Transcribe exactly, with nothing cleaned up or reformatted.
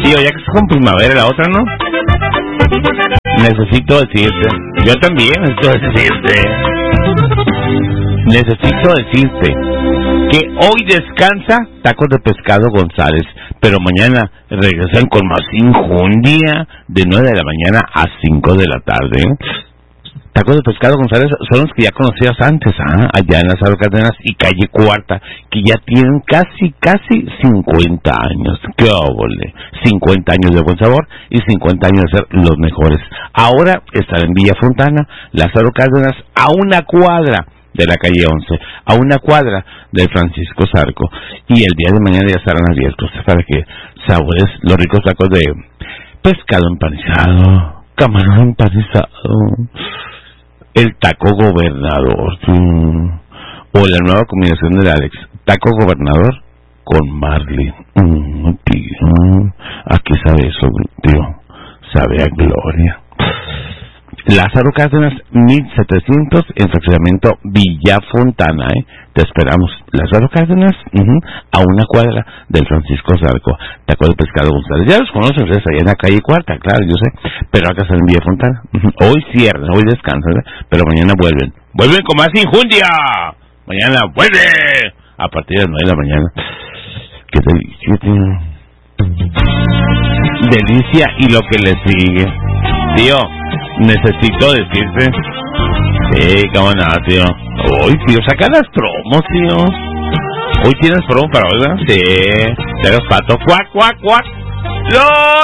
Tío, ya que es con primavera la otra, ¿no? Necesito decirte. Yo también necesito decirte. Necesito decirte que hoy descansa Tacos de Pescado González, pero mañana regresan con más injundia de nueve de la mañana a cinco de la tarde. Tacos de Pescado González son los que ya conocías antes, ¿ah? Allá en Lázaro Cárdenas y Calle Cuarta, que ya tienen casi, casi cincuenta años. ¡Qué óvole! cincuenta años de buen sabor y cincuenta años de ser los mejores. Ahora están en Villa Fontana, Lázaro Cárdenas, a una cuadra de la calle once, a una cuadra de Francisco Zarco. Y el día de mañana ya estarán abiertos para que sabores los ricos tacos de pescado empanizado, camarón empanizado, el taco gobernador, mm, o la nueva combinación del Alex, taco gobernador con Marlin. Mm, tío, aquí sabe eso, tío, sabe a gloria. Lázaro Cárdenas, mil setecientos, en fraccionamiento Villa Fontana, ¿eh? Te esperamos. Lázaro Cárdenas, uh-huh, a una cuadra del Francisco Zarco. Taco de Pescado González. Ya los conoces, es allá en la calle Cuarta, claro, yo sé. Pero acá están en Villa Fontana. Uh-huh. Hoy cierran, hoy descansan, ¿eh? Pero mañana vuelven. ¡Vuelven con más injundia! Mañana vuelve a partir de las nueve de la mañana. ¡Qué delicia, tío! Delicia y lo que le sigue. Tío, necesito decirte. Sí, cómo nada, tío. Hoy, tío, saca las promos, tío. Hoy tienes promo para hoy, ¿verdad? Sí. De los patos. ¡Cuac, cuac, cuac! ¡Los